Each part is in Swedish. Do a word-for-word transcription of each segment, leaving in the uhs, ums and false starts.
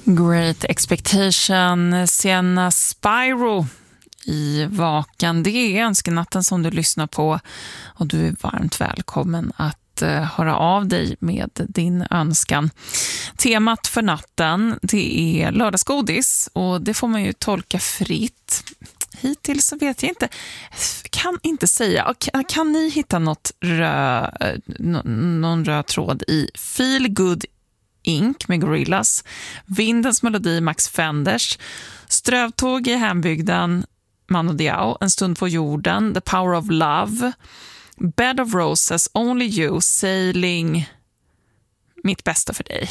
Great Expectation, Sienna Spyro i Vakan. Det är önskenatten som du lyssnar på och du är varmt välkommen att uh, höra av dig med din önskan. Temat för natten, det är lördagsgodis och det får man ju tolka fritt. Hittills så vet jag inte, kan inte säga. Kan, kan ni hitta något rö, någon röd tråd i Feel Good Inc med Gorillaz, Vindens melodi Max Fenders, Strövtåg i hembygden Mano Diao, En stund på jorden, The Power of Love, Bed of Roses, Only You, Sailing, Mitt bästa för dig.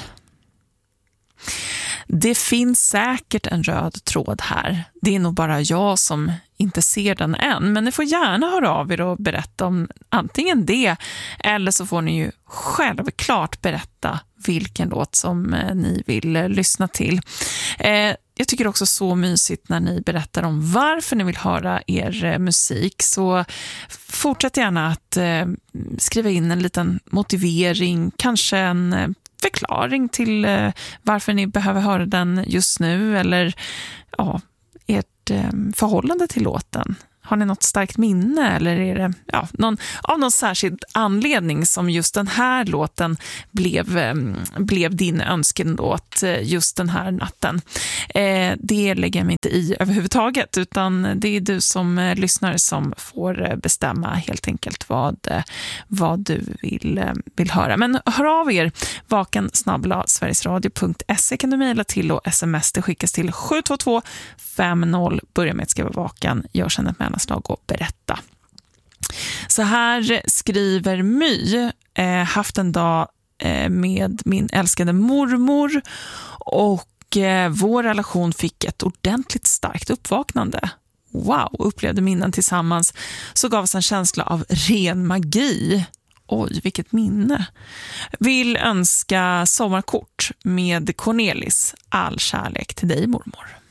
Det finns säkert en röd tråd här. Det är nog bara jag som inte ser den än. Men ni får gärna höra av er och berätta om antingen det. Eller så får ni ju självklart berätta vilken låt som eh, ni vill eh, lyssna till. Eh, jag tycker också så mysigt när ni berättar om varför ni vill höra er eh, musik. Så fortsätt gärna att eh, skriva in en liten motivering. Kanske en eh, förklaring till eh, varför ni behöver höra den just nu. Eller ja, ert eh, förhållande till låten. Har ni något starkt minne eller är det ja, någon, av någon särskild anledning som just den här låten blev, eh, blev din önskelåt just den här natten? Eh, det lägger jag mig inte i överhuvudtaget utan det är du som eh, lyssnar som får bestämma helt enkelt vad, eh, vad du vill, eh, vill höra. Men hör av er, vakan snabel-a sverigesradio punkt se kan du mejla till och sms det skickas till sju två två fem noll. Börja med att skriva vakan, gör sedan ett mellanslag och berätta. Så här skriver My, eh, haft en dag eh, med min älskade mormor och eh, vår relation fick ett ordentligt starkt uppvaknande. Wow, upplevde minnen tillsammans så gav oss en känsla av ren magi. Oj, vilket minne. Vill önska sommarkort med Cornelis. All kärlek till dig mormor.